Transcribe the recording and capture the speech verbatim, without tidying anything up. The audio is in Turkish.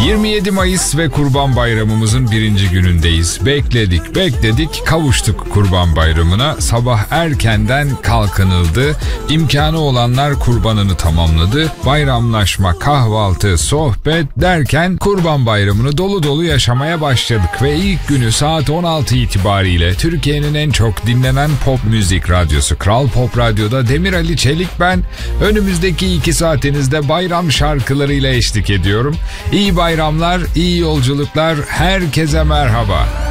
yirmi yedi Mayıs ve Kurban Bayramımızın birinci günündeyiz. Bekledik, bekledik, kavuştuk Kurban Bayramı'na. Sabah erkenden kalkınıldı. İmkanı olanlar kurbanını tamamladı. Bayramlaşma, kahvaltı, sohbet derken Kurban Bayramı'nı dolu dolu yaşamaya başladık. Ve ilk günü saat on altı itibariyle Türkiye'nin en çok dinlenen pop müzik radyosu Kral Pop Radyo'da Demir Ali Çelik ben. Önümüzdeki iki saatinizde bayram şarkılarıyla eşlik ediyorum. İyi bayramlar, iyi yolculuklar, herkese merhaba.